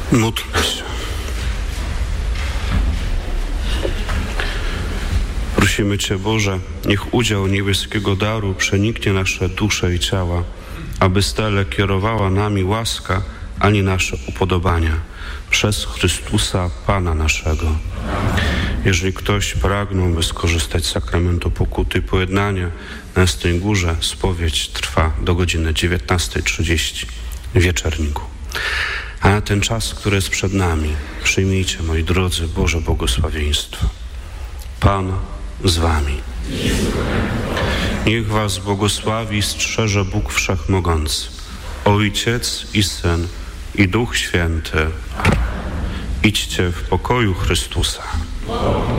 Módlmy się. Prosimy Cię, Boże, niech udział niebieskiego daru przeniknie nasze dusze i ciała, aby stale kierowała nami łaska, a nie nasze upodobania. Przez Chrystusa, Pana naszego. Jeżeli ktoś pragnąłby skorzystać z sakramentu pokuty i pojednania, na Jasnej Górze spowiedź trwa do godziny 19:30 w wieczorniku. A na ten czas, który jest przed nami, przyjmijcie, moi drodzy, Boże błogosławieństwo. Pan z wami. Niech was błogosławi i strzeże Bóg Wszechmogący, Ojciec i Syn i Duch Święty. Idźcie w pokoju Chrystusa.